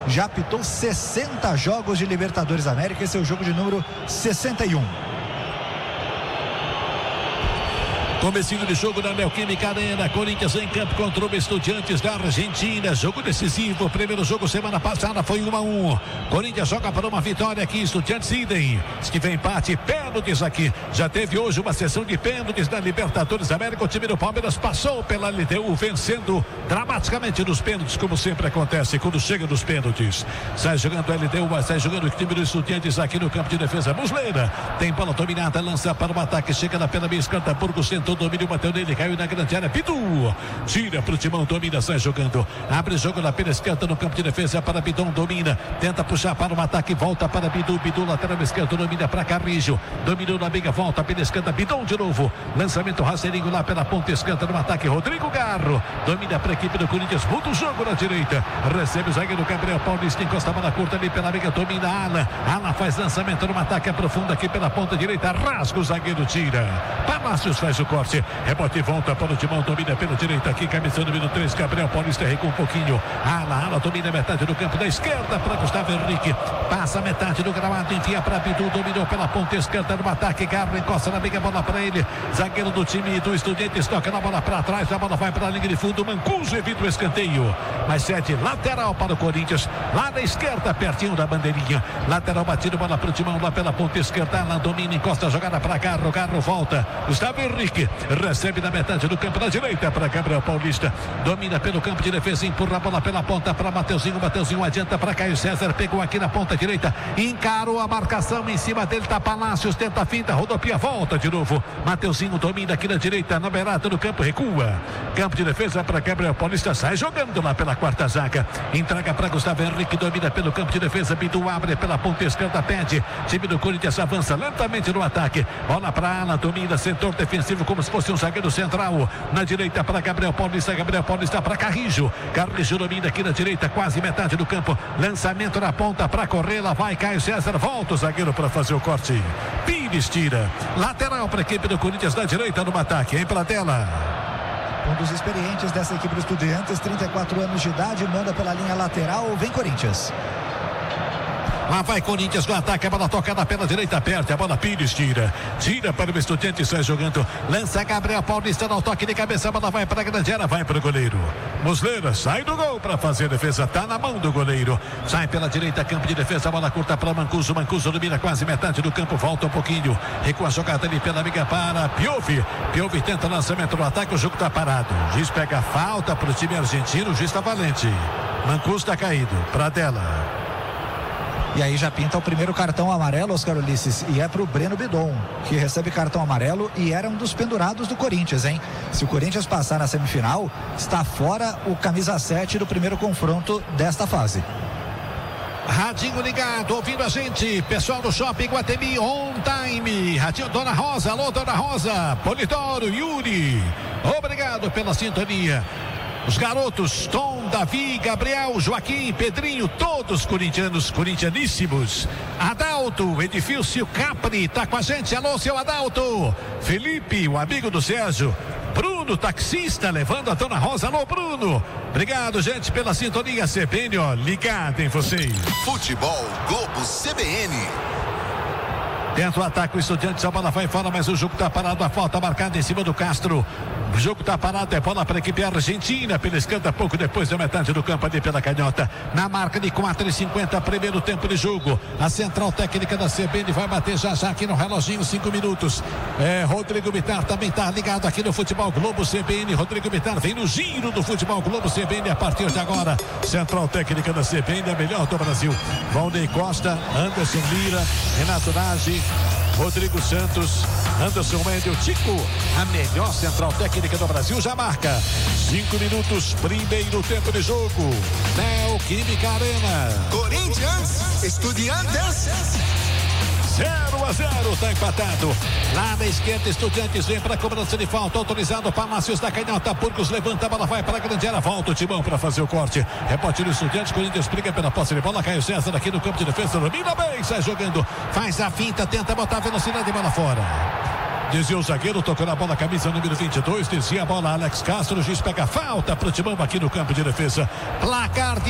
já apitou 60 jogos de Libertadores América. Esse é o jogo de número 61. Comecinho de jogo na Neoquímica Arena, Corinthians em campo contra o Estudiantes da Argentina, jogo decisivo, primeiro jogo semana passada foi 1-1, Corinthians joga para uma vitória aqui, Estudiantes idem, diz que vem empate, pênaltis aqui, já teve hoje uma sessão de pênaltis na Libertadores América, o time do Palmeiras passou pela LDU, vencendo dramaticamente nos pênaltis, como sempre acontece quando chega nos pênaltis, sai jogando a LDU, mas sai jogando o time do Estudiantes aqui no campo de defesa, Muslera, tem bola dominada, lança para o ataque, chega na pela meia esquerda, Burgos sentou, domínio, bateu nele, caiu na grande área, Bidu, tira pro Timão, domina, sai jogando, abre jogo na pela esquerda no campo de defesa para Bidon, domina, tenta puxar para o ataque, volta para Bidu, lateral esquerdo, domina para Carrijo, dominou na briga, volta pela esquerda, Bidon de novo, lançamento rasteirinho lá pela ponta esquerda no ataque, Rodrigo Garro, domina para a equipe do Corinthians, muda o jogo na direita, recebe o zagueiro Gabriel Paulista, encosta a bola curta ali pela briga, domina Alan faz lançamento no ataque, aprofunda aqui pela ponta direita, rasga o zagueiro, tira, Palácios faz o corte, rebote e volta para o Timão, domina pela direita aqui, camisa número 3, Gabriel Paulista recua um pouquinho, Ala domina metade do campo da esquerda para Gustavo Henrique, passa metade do gramado, enfia para Bidu, dominou pela ponta esquerda no ataque, Garro encosta na briga, bola para ele, zagueiro do time do Estudiantes, toca na bola para trás, a bola vai para a linha de fundo, Mancuso evita o escanteio, mas cede lateral para o Corinthians, lá da esquerda, pertinho da bandeirinha, lateral batido, bola para o Timão, lá pela ponta esquerda, Alan domina, encosta a jogada para Garro volta, Gustavo Henrique recebe na metade do campo da direita para Gabriel Paulista, domina pelo campo de defesa, empurra a bola pela ponta para Mateuzinho adianta para Caio César, pegou aqui na ponta direita, encarou a marcação em cima dele, tá Palácios, tenta a finta, rodopia, volta de novo, Mateuzinho domina aqui na direita, na beirada do campo, recua, campo de defesa para Gabriel Paulista, sai jogando lá pela quarta zaga, entrega para Gustavo Henrique, domina pelo campo de defesa, Bidu abre pela ponta esquerda, pede, time do Corinthians avança lentamente no ataque, bola para Alan, domina setor defensivo como se fosse um zagueiro central, na direita para Gabriel Paulista para Carrijo domina aqui na direita, quase metade do campo, lançamento na ponta para correr, lá vai Caio César, volta o zagueiro para fazer o corte, Pires tira, lateral para a equipe do Corinthians na direita no ataque, em Pradella. Um dos experientes dessa equipe do Estudiantes, 34 anos de idade, manda pela linha lateral, vem Corinthians. Lá vai Corinthians no ataque, a bola tocada pela direita, aperta, a bola Pires tira para o Estudiantes, sai jogando, lança Gabriel Paulista no toque de cabeça, a bola vai para a grande área, vai para o goleiro, Muslera sai do gol para fazer a defesa, tá na mão do goleiro, sai pela direita, campo de defesa, a bola curta para Mancuso domina quase metade do campo, volta um pouquinho, recua a jogada ali pela amiga para Piovi tenta lançamento no ataque, o jogo tá parado, o juiz pega a falta para o time argentino, o juiz tá valente, Mancuso tá caído, Pradella. E aí já pinta o primeiro cartão amarelo, Oscar Ulisses, e é pro Breno Bidon, que recebe cartão amarelo e era um dos pendurados do Corinthians, hein? Se o Corinthians passar na semifinal, está fora o camisa 7 do primeiro confronto desta fase. Radinho ligado, ouvindo a gente, pessoal do Shopping Guatemi, on time, Radinho, Dona Rosa, alô Dona Rosa, Polidoro, Yuri, obrigado pela sintonia. Os garotos, Tom, Davi, Gabriel, Joaquim, Pedrinho, todos corintianos, corintianíssimos. Adalto, Edifício Capri, tá com a gente. Alô, seu Adalto. Felipe, o amigo do Sérgio. Bruno, taxista, levando a Dona Rosa. Alô, Bruno. Obrigado, gente, pela sintonia. CBN, ó, ligado em vocês. Futebol Globo CBN. Dentro do ataque, o Estudiantes, a bola vai fora, mas o jogo tá parado, a falta marcada em cima do Castro. O jogo tá parado, é bola para a equipe argentina, pela esquerda, pouco depois da metade do campo ali pela canhota. Na marca de 4:50, primeiro tempo de jogo. A central técnica da CBN vai bater já aqui no reloginho, 5 minutos. Rodrigo Bittar também tá ligado aqui no Futebol Globo CBN. Rodrigo Bittar vem no giro do Futebol Globo CBN a partir de agora. Central técnica da CBN, a melhor do Brasil. Valnei Costa, Anderson Lira, Renato Nagy, Rodrigo Santos, Anderson Médio, Tico, a melhor central técnica do Brasil, já marca 5 minutos, primeiro tempo de jogo. Neoquímica Arena. Corinthians, Estudiantes. 0-0, tá empatado. Lá na esquerda, Estudiantes vem para cobrança de falta, autorizado, Palácios da canhota, Burgos levanta a bola, vai para a grande área, volta o Timão para fazer o corte. Rebote do Estudiantes, Corinthians briga pela posse de bola, Caio César aqui no campo de defesa, domina bem, sai jogando, faz a finta, tenta botar a velocidade e bola fora. Desvia o zagueiro, tocou na bola, camisa número 22, desvia a bola, Alex Castro, o juiz pega a falta pro Timão aqui no campo de defesa. Placar de